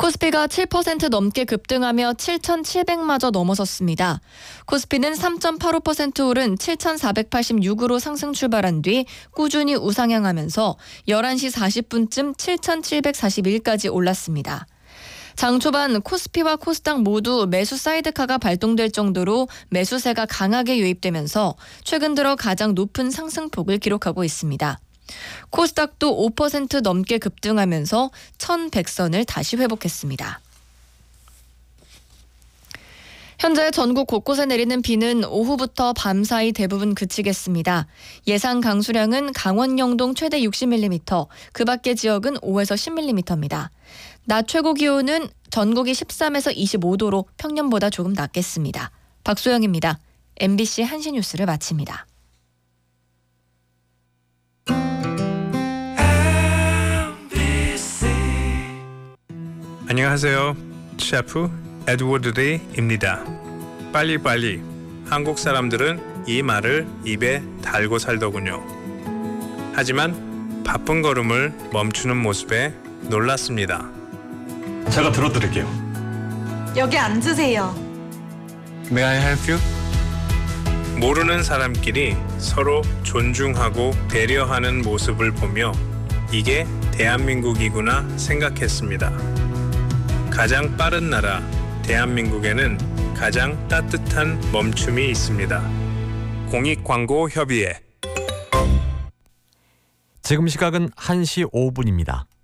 코스피가 7% 넘게 급등하며 7,700마저 넘어섰습니다. 코스피는 3.85% 오른 7,486으로 상승 출발한 뒤 꾸준히 우상향하면서 11시 40분쯤 7,741까지 올랐습니다. 장 초반 코스피와 코스닥 모두 매수 사이드카가 발동될 정도로 매수세가 강하게 유입되면서 최근 들어 가장 높은 상승폭을 기록하고 있습니다. 코스닥도 5% 넘게 급등하면서 1,100선을 다시 회복했습니다. 현재 전국 곳곳에 내리는 비는 오후부터 밤사이 대부분 그치겠습니다. 예상 강수량은 강원 영동 최대 60mm, 그 밖의 지역은 5에서 10mm입니다. 낮 최고 기온은 전국이 13에서 25도로 평년보다 조금 낮겠습니다. 박소영입니다. MBC 한시뉴스를 마칩니다. 안녕하세요. 셰프 에드워드 리입니다. 빨리빨리. 한국 사람들은 이 말을 입에 달고 살더군요. 하지만 바쁜 걸음을 멈추는 모습에 놀랐습니다. 제가 들어드릴게요. 여기 앉으세요. May I help you? 모르는 사람끼리 서로 존중하고 배려하는 모습을 보며 이게 대한민국이구나 생각했습니다. 가장 빠른 나라 대한민국에는 가장 따뜻한 멈춤이 있습니다. 공익광고협의회. 지금 시각은 1시 5분입니다.